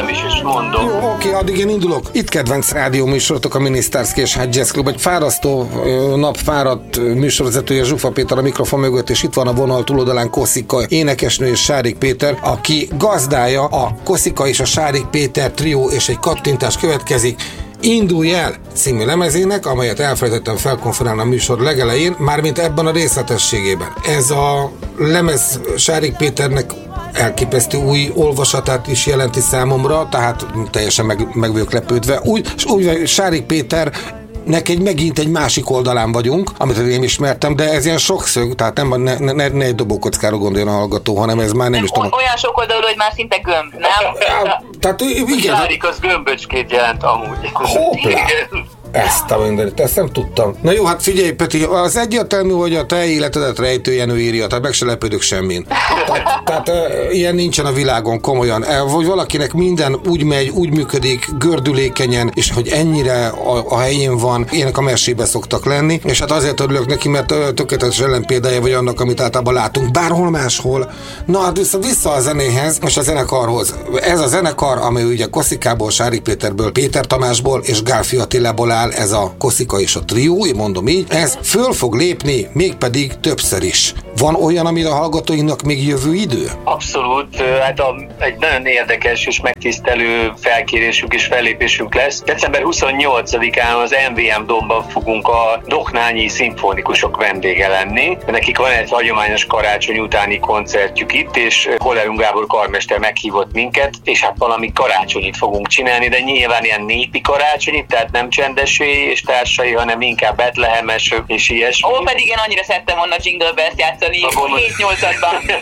kezdem is, és mondom. Jó, oké, addig én indulok. Itt kedvenc rádió műsorotok, a Minisztárszki és Jazz Club. Egy fárasztó nap fáradt műsorvezetője Zsufa Péter a mikrofon mögött, és itt van a vonal túloldalán Koszika énekesnő és Sárik Péter, aki gazdája a Koszika és a Sárik Péter trió, és egy kattintás következik. Indulj el című lemezének, amelyet elfelejtettem felkonferálni a műsor legelején, mármint ebben a részletességében. Ez a lemez Sárik Péternek elképesztő új olvasatát is jelenti számomra, tehát teljesen meg vagyok lepődve. Úgy Sárik Péter megint egy másik oldalán vagyunk, amit én ismertem, de ez ilyen sokszög, tehát ne egy dobókockára gondoljon a hallgató, hanem ez már nem is tudom. Olyan sok oldalról, hogy már szinte gömb, nem? Tehát igen. Sárik az gömböcskét jelent amúgy. Hoppá! Ezt a mindenit, ezt nem tudtam. Na jó, hát figyelj, Peti, az egyértelmű, hogy a te életedet Rejtő Jenő írja, tehát meg se lepődök semmin. Tehát ilyen nincsen a világon, komolyan. Vagy valakinek minden úgy megy, úgy működik, gördülékenyen, és hogy ennyire a helyén van, ilyenek a mesébe szoktak lenni, és hát azért örülök neki, mert tökéletes ellenpéldája vagy annak, amit általában látunk bárhol máshol. Na hát vissza a zenéhez, és a zenekarhoz. Ez a zenekar, ami ugye Koszikából, Sárik Péterből, Péter Tamásból és Gálfi Attilából áll, ez a Koszika és a trió, én mondom így, ez föl fog lépni, mégpedig többször is. Van olyan, amire a hallgatóinknak még jövő idő? Abszolút, hát egy nagyon érdekes és megtisztelő felkérésünk és fellépésünk lesz. December 28-án az MVM Domban fogunk a Doknányi szimfonikusok vendége lenni. Nekik van egy hagyományos karácsony utáni koncertjük itt, és Hollerung Gábor karmester meghívott minket, és hát valami karácsonyit fogunk csinálni, de nyilván ilyen népi karácsonyit, tehát nem csendes és társai, hanem inkább betlehemes és ilyesmi. Ó, pedig én annyira szerettem volna Jingle Bells játszani 7-8-ban.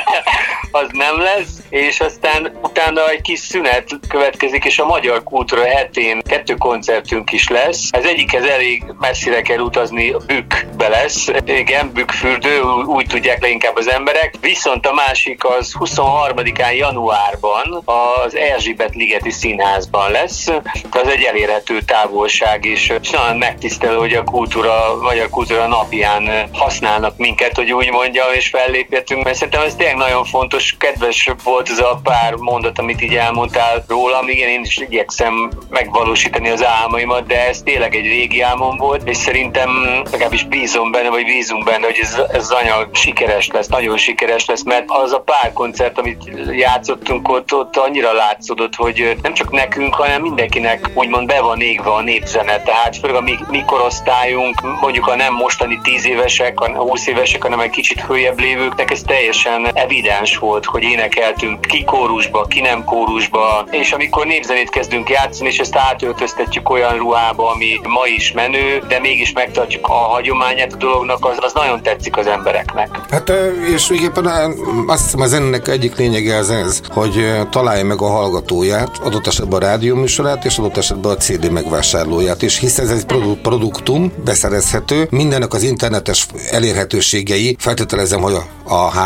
Az nem lesz, és aztán utána egy kis szünet következik, és a Magyar Kultúra hetén 2 koncertünk is lesz. Az egyikhez elég messzire kell utazni, a Bükkbe lesz. Igen, Bükkfürdő, úgy tudják leginkább az emberek. Viszont a másik az 23-án januárban az Erzsébet-ligeti Színházban lesz. Az egy elérhető távolság, és nagyon megtisztelő, hogy a Magyar Kultúra napján használnak minket, hogy úgy mondjam, és felléphetünk, mert szerintem ez tényleg nagyon fontos, kedves volt ez a pár mondat, amit így elmondtál rólam. Igen, én is igyekszem megvalósítani az álmaimat, de ez tényleg egy régi álmom volt, és szerintem legalábbis bízunk benne, hogy ez az anyag sikeres lesz, nagyon sikeres lesz, mert az a pár koncert, amit játszottunk ott annyira látszódott, hogy nem csak nekünk, hanem mindenkinek úgymond be van égve a népzene, tehát főleg a mi korosztályunk, mondjuk a nem mostani 10 évesek, a 20 évesek, hanem egy kicsit höljebb lévőknek ez teljesen evidens volt, hogy énekeltünk ki kórusba, ki nem kórusba, és amikor népzenét kezdünk játszani, és ezt átöltöztetjük olyan ruhába, ami ma is menő, de mégis megtartjuk a hagyományát a dolognak, az nagyon tetszik az embereknek. Hát és végképpen azt hiszem a zenének egyik lényege ez, hogy találja meg a hallgatóját, adott esetben a rádióműsorát, és adott esetben a CD megvásárlóját, és hisz ez egy produktum, beszerezhető, mindennek az internetes elérhetőségei, feltételezem, hogy a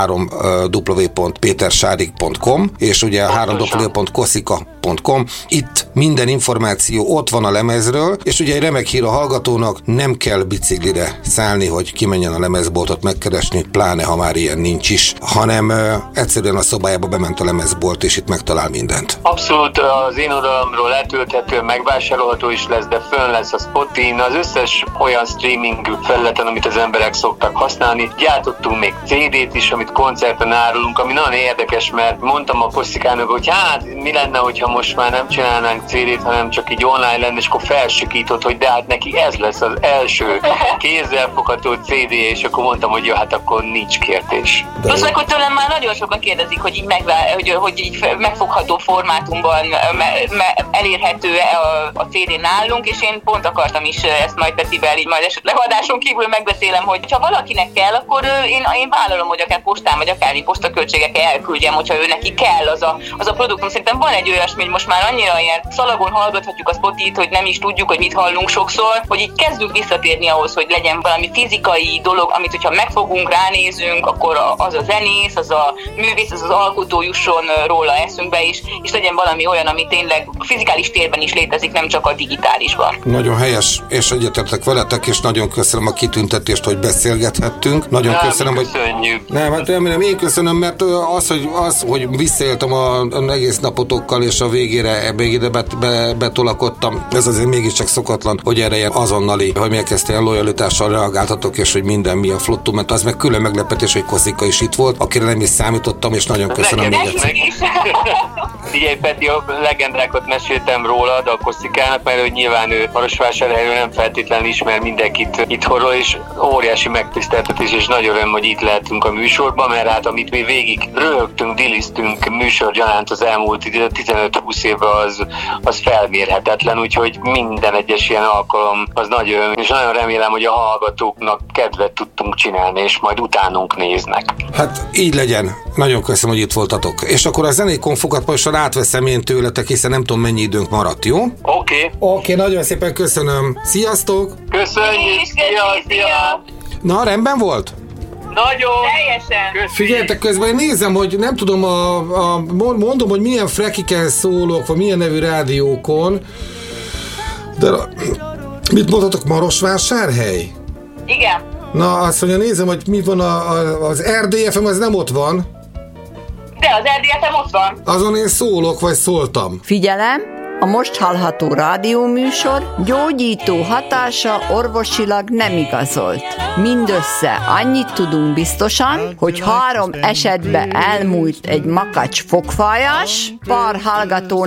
www.petersárik.com és ugye a www.koszika.com, itt minden információ ott van a lemezről, és ugye egy remek hír a hallgatónak, nem kell biciklire szállni, hogy kimenjen a lemezboltot megkeresni, pláne ha már ilyen nincs is, hanem egyszerűen a szobájába bement a lemezbolt, és itt megtalál mindent. Abszolút, az én oldalamról letölthető, megvásárolható is lesz, de fönn lesz a Spotin, az összes olyan streaming felületen, amit az emberek szoktak használni. Gyártottunk még CD-t is, amit koncerten árulunk, ami nagyon érdekes, mert mondtam a Koszikának, hogy hát mi lenne, hogyha most már nem csinálnánk CD-t, hanem csak így online lenne, és akkor felsikított, hogy de hát neki ez lesz az első kézzelfogható CD, és akkor mondtam, hogy jó, hát akkor nincs kérdés. Plusz akkor tőlem már nagyon sokan kérdezik, hogy így megfogható formátumban elérhető a CD nálunk, és én pont akartam is ezt majd Petivel, így majd esetleg adáson kívül megbeszélem, hogy ha valakinek kell, akkor én vállalom, hogy akár postán, vagy akár postaköltségekkel elküldjem, hogyha ő neki kell az a produktum. Szerintem van egy olyasmi, hogy most már annyira ilyen szalagon hallgathatjuk a Spotit, hogy nem is tudjuk, hogy mit hallunk sokszor, hogy így kezdünk visszatérni ahhoz, hogy legyen valami fizikai dolog, amit hogyha megfogunk, ránézünk, akkor az a zenész, az a művész, az alkotó jusson róla eszünkbe is, és legyen valami olyan, ami tényleg fizikális térben is létezik, nem csak a digitálisban. Nagyon helyes, és egyetértek veletek, és nagyon köszönöm a kitüntetést, hogy beszélgethettünk. Nagyon köszönöm. köszönöm, hogy... Köszönjük. Nem, hát remélem, én köszönöm, mert az, hogy visszaéltem az egész napotokkal, és a végére betolakodtam, ez azért mégiscsak szokatlan, hogy erre ilyen azonnali, hogy megkezdtél lojalitással reagáltatok, és hogy minden milyen flottul, mert az meg külön meglepetés, hogy Koszika is itt volt, akire nem is számítottam, és nagyon köszönöm még egyszer. Figyelj, Peti, a legendákat meséltem rólad a Koszikának, mert hogy nyilván ő Marosvásárhelyről nem feltétlenül ismer mindenkit itthonról, és óriási megtiszteltetés, és nagy öröm, hogy itt lehetünk a műsorban, mert hát amit mi végig röhögtünk, diliztünk műsorgyanánt az elmúlt 15-20 évben, az felmérhetetlen, úgyhogy minden egyes ilyen alkalom az nagy öröm, és nagyon remélem, hogy a hallgatóknak kedvet tudtunk csinálni, és majd utánunk néznek. Hát így legyen. Nagyon köszönöm, hogy itt voltatok. És akkor a zenékonfokat most átveszem én tőletek, hiszen nem tudom, mennyi időnk maradt, jó? Oké, nagyon szépen köszönöm. Sziasztok! Köszönjük! Szia! Na, rendben volt? Nagyon! Teljesen! Figyeljetek, közben én nézem, hogy nem tudom, mondom, hogy milyen frekiken szólok, vagy milyen nevű rádiókon, de mit mondhatok, Marosvásárhely? Igen. Na, azt mondja, nézem, hogy mi van az RDFM, az nem ott van. De az RDFM ott van. Azon én szólok, vagy szóltam. Figyelem! A most hallható rádióműsor gyógyító hatása orvosilag nem igazolt. Mindössze annyit tudunk biztosan, hogy 3 esetben elmúlt egy makacs fogfájás, pár hallgató